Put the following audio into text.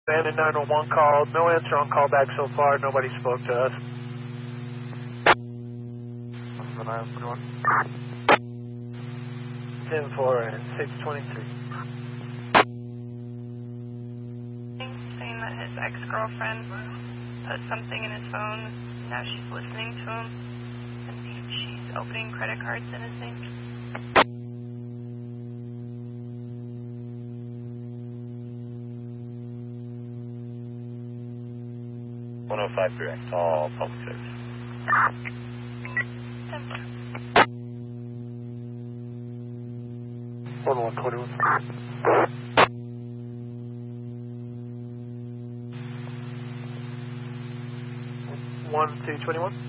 Abandoned 911 call. No answer on call back so far. Nobody spoke to us. 911. 10-4 and 623. Saying that his ex-girlfriend put something in his phone. Now she's listening to him. And she's opening credit cards in his name. direct, all public service. 1121. 1221.